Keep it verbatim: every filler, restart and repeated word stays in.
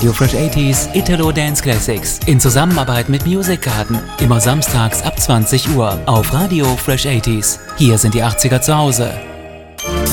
Radio Fresh achtziger Italo Dance Classics in Zusammenarbeit mit Music Garden. Immer samstags ab zwanzig Uhr auf Radio Fresh achtziger. Hier sind die achtziger zu Hause.